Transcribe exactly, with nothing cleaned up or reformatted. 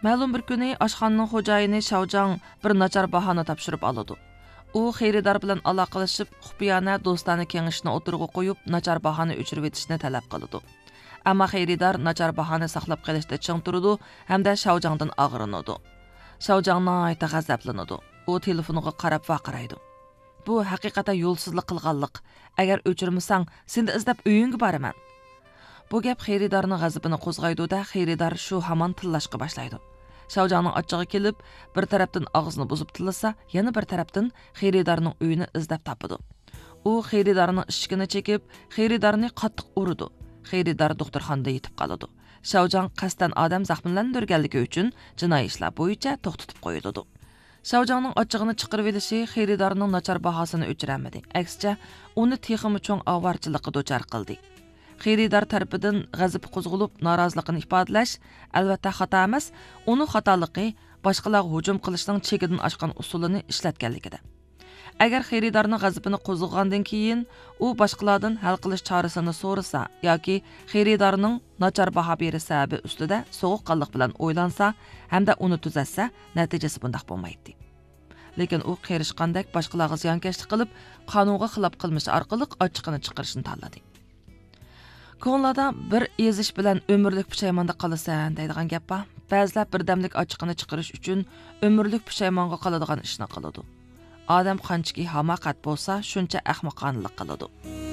Ma'lum bir kuni oshxonaning xo'jayini Shaojang bir nachar bahona topshirib oladi. U xaridor bilan aloqalashib, xufiyona do'stona kengashni o'tirg'i qo'yib, nachar bahona o'chirib etishni talab qiladi. Ammo xaridor nachar bahona saqlab qolishda ching turadi hamda Shaojangdan og'rinadi. Shaojang nihoyatda g'azablanadi. U telefoniga qarab vaqiraydi. Bu haqiqatan yo'lsizlik qilganlik. Agar o'chirmasang, seni izlab uyingga boraman. Bu gap xaridorning g'azabini qo'zg'aydi-da, xaridor shu hamon tillashga boshlaydi. Shaojangning ochchig'i kelib, bir tarafdan og'zini buzib tillasa, yana bir tarafdan xaridorning uyini izlab topadi. U xaridorning ishkini chekib, xaridorni qattiq urdi. Xaridor doktorxonada yetib qoladi. Shaojang qasdan odam zaxmlantirganligi uchun jinoiy ishlar bo'yicha to'xtatib qo'yildi. Shaojangning ochchig'ini chiqarib olishi xaridorning nachar bahosini o'chiramadi. Aksicha, uni texmi cho'ng avorchilikqa duchor qildi. Xaridor tarafidan g'azab qo'zg'alib, noroziligini ifodalash albatta xato emas, uni xatoligi boshqalarga hujum qilishning chekidan oshgan usulini ishlatganligida. Agar xaridorning g'azabini qo'zg'agandan keyin u boshqalardan hal qilish chorasini so'rasa yoki xaridorning nachar baho berish sababi ustida sovuqqonlik bilan o'ylansa hamda uni tuzatsa, natijasi bunday bo'lmaydi. Lekin u qerishqandek boshqalarga ziyonkashlik qilib, qonunga xilof qilmish orqali ochiqini chiqarishni tanladi. Ko'nglarda bir ezish bilan umrlik pushaymonda qolasan deydigan gap bor. Ba'zilar birdamlik ochiqini chiqarish uchun umrlik pushaymonga qoladigan ishni qiladi. Odam qanchaki hamoqat bo'lsa, shuncha ahmoqonlik qiladi.